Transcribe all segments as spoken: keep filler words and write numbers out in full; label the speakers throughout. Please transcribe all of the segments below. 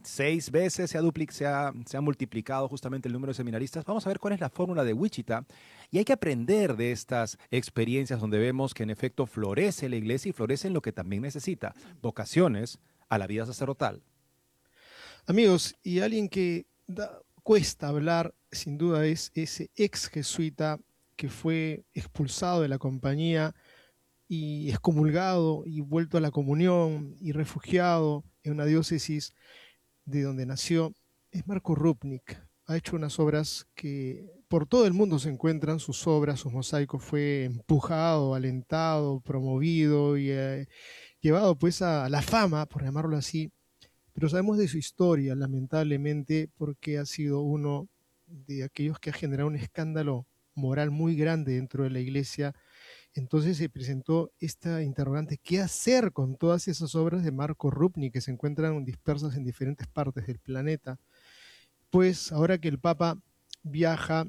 Speaker 1: seis veces se ha, dupli- se, ha, se ha multiplicado justamente el número de seminaristas. Vamos a ver cuál es la fórmula de Wichita. Y hay que aprender de estas experiencias donde vemos que en efecto florece la iglesia y florece en lo que también necesita, vocaciones a la vida sacerdotal.
Speaker 2: Amigos, y alguien que da, cuesta hablar, sin duda, es ese ex jesuita que fue expulsado de la compañía y excomulgado y vuelto a la comunión y refugiado en una diócesis de donde nació, es Marco Rupnik. Ha hecho unas obras que por todo el mundo se encuentran, sus obras, sus mosaicos, fue empujado, alentado, promovido y eh, llevado pues a la fama, por llamarlo así. Pero sabemos de su historia, lamentablemente, porque ha sido uno de aquellos que ha generado un escándalo moral muy grande dentro de la iglesia. Entonces se presentó esta interrogante: ¿qué hacer con todas esas obras de Marco Rupnik que se encuentran dispersas en diferentes partes del planeta? Pues ahora que el Papa viaja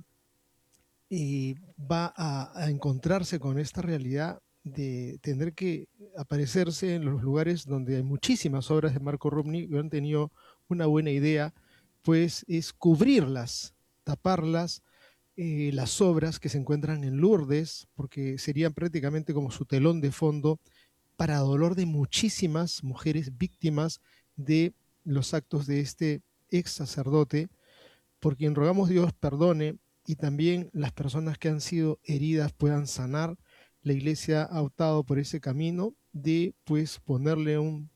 Speaker 2: y va a, a encontrarse con esta realidad de tener que aparecerse en los lugares donde hay muchísimas obras de Marco Rupnik, que han tenido una buena idea, pues es cubrirlas, taparlas, eh, las obras que se encuentran en Lourdes, porque serían prácticamente como su telón de fondo para dolor de muchísimas mujeres víctimas de los actos de este ex sacerdote, por quien rogamos Dios perdone y también las personas que han sido heridas puedan sanar. La iglesia ha optado por ese camino de pues ponerle un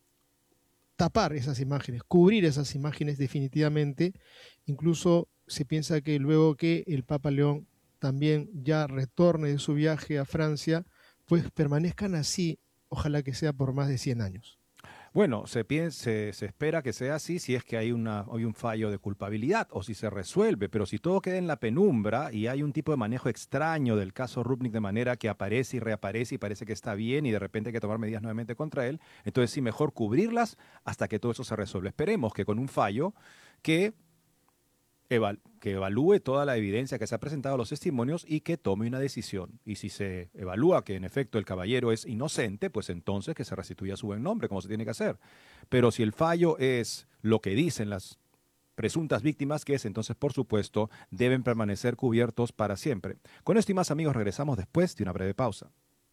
Speaker 2: tapar esas imágenes, cubrir esas imágenes definitivamente. Incluso se piensa que luego que el Papa León también ya retorne de su viaje a Francia, pues permanezcan así, ojalá que sea por más de cien años.
Speaker 1: Bueno, se, piensa, se, se espera que sea así si es que hay, una, hay un fallo de culpabilidad o si se resuelve, pero si todo queda en la penumbra y hay un tipo de manejo extraño del caso Rupnik de manera que aparece y reaparece y parece que está bien y de repente hay que tomar medidas nuevamente contra él, entonces sí, mejor cubrirlas hasta que todo eso se resuelva. Esperemos que con un fallo que... Eval que evalúe toda la evidencia que se ha presentado, los testimonios y que tome una decisión. Y si se evalúa que en efecto el caballero es inocente, pues entonces que se restituya su buen nombre, como se tiene que hacer. Pero si el fallo es lo que dicen las presuntas víctimas, que es entonces, por supuesto, deben permanecer cubiertos para siempre. Con esto y más, amigos, regresamos después de una breve pausa.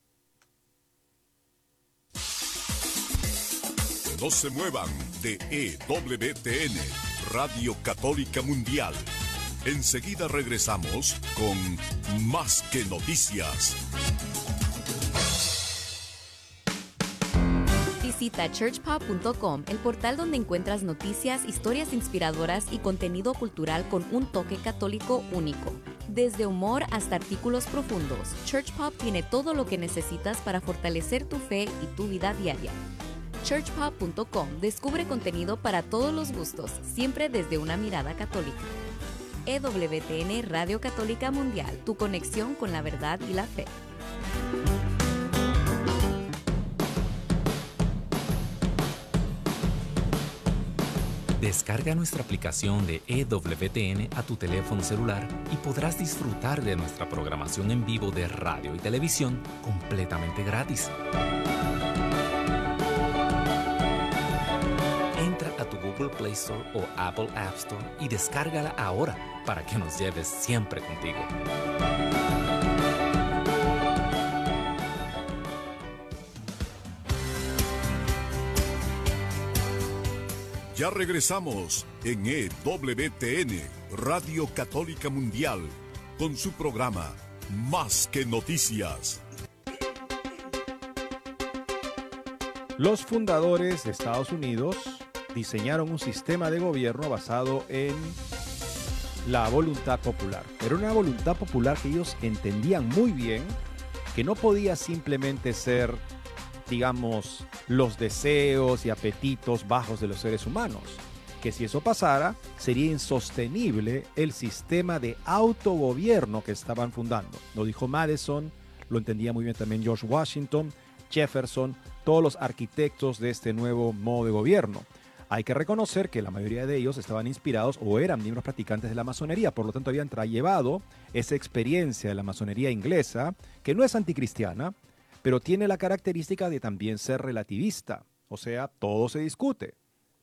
Speaker 3: No se muevan de E W T N, Radio Católica Mundial. Enseguida regresamos con Más que Noticias.
Speaker 4: Visita church pop punto com, el portal donde encuentras noticias, historias inspiradoras y contenido cultural con un toque católico único. Desde humor hasta artículos profundos, Church Pop tiene todo lo que necesitas para fortalecer tu fe y tu vida diaria. church pop punto com descubre contenido para todos los gustos, siempre desde una mirada católica. E W T N Radio Católica Mundial, tu conexión con la verdad y la fe.
Speaker 5: Descarga nuestra aplicación de E W T N a tu teléfono celular y podrás disfrutar de nuestra programación en vivo de radio y televisión completamente gratis. Entra a tu Google Play Store o Apple App Store y descárgala ahora para que nos lleves siempre contigo.
Speaker 3: Ya regresamos en E W T N, Radio Católica Mundial, con su programa Más que Noticias.
Speaker 1: Los fundadores de Estados Unidos diseñaron un sistema de gobierno basado en la voluntad popular. Era una voluntad popular que ellos entendían muy bien, que no podía simplemente ser, digamos, los deseos y apetitos bajos de los seres humanos. Que si eso pasara, sería insostenible el sistema de autogobierno que estaban fundando. Lo dijo Madison, lo entendía muy bien también George Washington, Jefferson, todos los arquitectos de este nuevo modo de gobierno. Hay que reconocer que la mayoría de ellos estaban inspirados o eran miembros practicantes de la masonería, por lo tanto habían llevado esa experiencia de la masonería inglesa, que no es anticristiana, pero tiene la característica de también ser relativista, o sea, todo se discute.